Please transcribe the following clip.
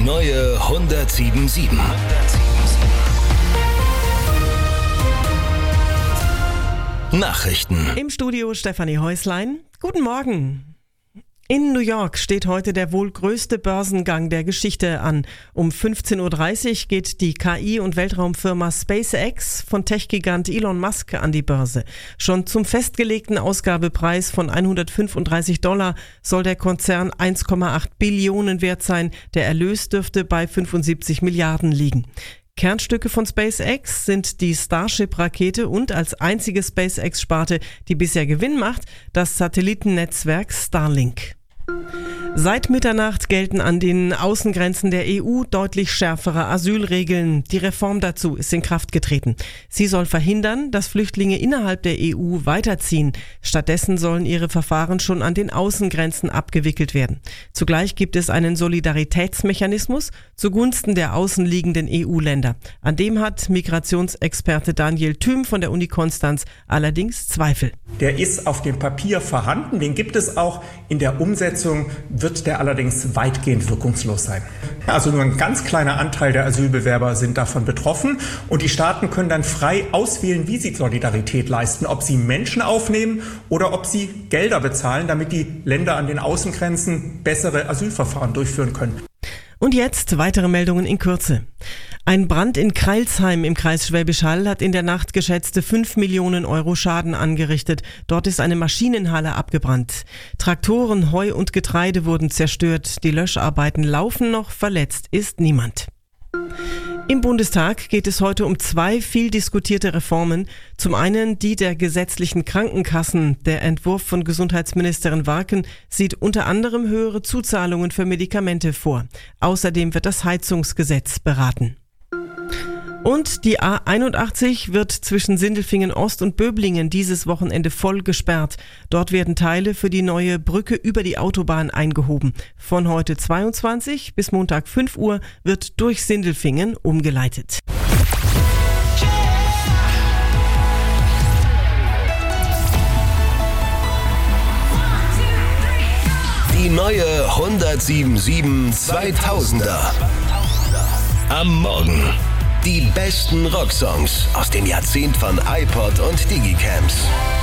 neue 107.7. Nachrichten. Im Studio Stefanie Häuslein. Guten Morgen. In New York steht heute der wohl größte Börsengang der Geschichte an. Um 15.30 Uhr geht die KI- und Weltraumfirma SpaceX von Tech-Gigant Elon Musk an die Börse. Schon zum festgelegten Ausgabepreis von $135 soll der Konzern 1,8 Billionen wert sein. Der Erlös dürfte bei 75 Milliarden liegen. Kernstücke von SpaceX sind die Starship-Rakete und als einzige SpaceX-Sparte, die bisher Gewinn macht, das Satellitennetzwerk Starlink. Seit Mitternacht gelten an den Außengrenzen der EU deutlich schärfere Asylregeln. Die Reform dazu ist in Kraft getreten. Sie soll verhindern, dass Flüchtlinge innerhalb der EU weiterziehen. Stattdessen sollen ihre Verfahren schon an den Außengrenzen abgewickelt werden. Zugleich gibt es einen Solidaritätsmechanismus zugunsten der außenliegenden EU-Länder. An dem hat Migrationsexperte Daniel Thüm von der Uni Konstanz allerdings Zweifel. Der ist auf dem Papier vorhanden, den gibt es auch. In der Umsetzung wird der allerdings weitgehend wirkungslos sein. Also nur ein ganz kleiner Anteil der Asylbewerber sind davon betroffen und die Staaten können dann frei auswählen, wie sie Solidarität leisten, ob sie Menschen aufnehmen oder ob sie Gelder bezahlen, damit die Länder an den Außengrenzen bessere Asylverfahren durchführen können. Und jetzt weitere Meldungen in Kürze. Ein Brand in Crailsheim im Kreis Schwäbisch Hall hat in der Nacht geschätzte 5 Millionen Euro Schaden angerichtet. Dort ist eine Maschinenhalle abgebrannt. Traktoren, Heu und Getreide wurden zerstört. Die Löscharbeiten laufen noch, verletzt ist niemand. Im Bundestag geht es heute um 2 viel diskutierte Reformen. Zum einen die der gesetzlichen Krankenkassen. Der Entwurf von Gesundheitsministerin Warken sieht unter anderem höhere Zuzahlungen für Medikamente vor. Außerdem wird das Heizungsgesetz beraten. Und die A81 wird zwischen Sindelfingen Ost und Böblingen dieses Wochenende voll gesperrt. Dort werden Teile für die neue Brücke über die Autobahn eingehoben. Von heute 22 bis Montag 5 Uhr wird durch Sindelfingen umgeleitet. Die neue 107.7 2000er. Am Morgen. Die besten Rocksongs aus dem Jahrzehnt von iPod und Digicams.